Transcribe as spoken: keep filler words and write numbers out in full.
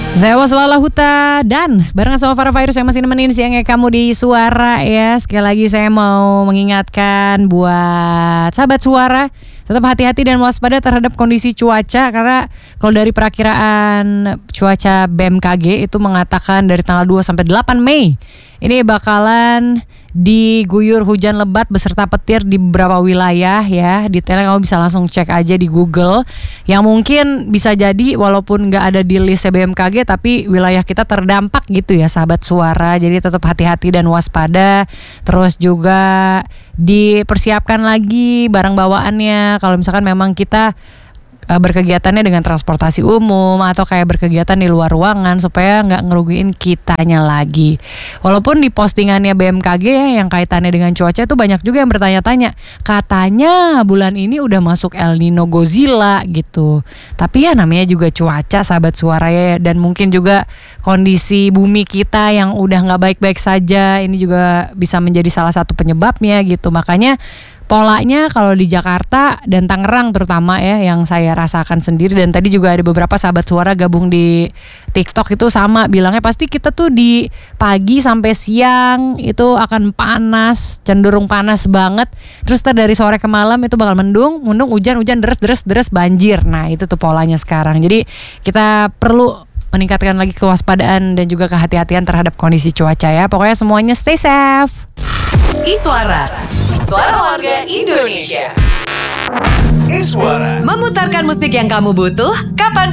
That was Lala Huta dan barengan sama Farah Virus yang masih nemenin siangnya kamu di Suara ya. Sekali lagi saya mau mengingatkan buat sahabat Suara, tetap hati-hati dan waspada terhadap kondisi cuaca. Karena kalau dari perakiraan cuaca B M K G itu mengatakan dari tanggal dua sampai delapan Mei ini bakalan diguyur hujan lebat beserta petir di beberapa wilayah ya. Detailnya kamu bisa langsung cek aja di Google. Yang mungkin bisa jadi walaupun gak ada di list B M K G tapi wilayah kita terdampak gitu ya sahabat Suara. Jadi tetap hati-hati dan waspada. Terus juga dipersiapkan lagi barang bawaannya. Kalau misalkan memang kita berkegiatannya dengan transportasi umum atau kayak berkegiatan di luar ruangan supaya nggak ngerugiin kitanya lagi. Walaupun di postingannya B M K G ya, yang kaitannya dengan cuaca itu banyak juga yang bertanya-tanya, katanya bulan ini udah masuk El Nino Godzilla gitu. Tapi ya namanya juga cuaca sahabat Suara ya, dan mungkin juga kondisi bumi kita yang udah nggak baik-baik saja ini juga bisa menjadi salah satu penyebabnya gitu. Makanya polanya kalau di Jakarta dan Tangerang terutama ya yang saya rasakan sendiri, dan tadi juga ada beberapa sahabat Suara gabung di TikTok itu sama bilangnya pasti kita tuh di pagi sampai siang itu akan panas, cenderung panas banget. Terus dari sore ke malam itu bakal mendung, mendung hujan, hujan deres deres deres banjir. Nah, itu tuh polanya sekarang. Jadi kita perlu meningkatkan lagi kewaspadaan dan juga kehati-hatian terhadap kondisi cuaca ya. Pokoknya semuanya stay safe. Iswara, suara warga Indonesia. Iswara, memutarkan musik yang kamu butuh kapan